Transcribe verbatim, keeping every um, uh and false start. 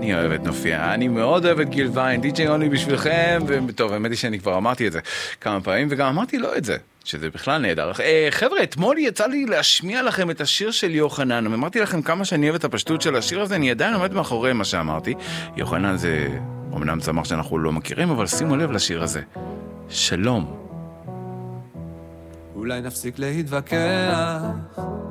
אני אוהב את נופיה, אני מאוד אוהב את גיל ויין, די-ג'יי אונלי בשבילכם, וטוב, האמת היא שאני כבר אמרתי את זה כמה פעמים, וגם אמרתי לו את זה, שזה בכלל נהדר. אה, חבר'ה, אתמול יצא לי להשמיע לכם את השיר של יוחנן, אמרתי לכם כמה שאני אוהב את הפשטות של השיר הזה, אני עדיין עומד מאחורי מה שאמרתי. יוחנן זה אמנם צמח שאנחנו לא מכירים, אבל שימו לב לשיר הזה. שלום. אולי נפסיק להתווכח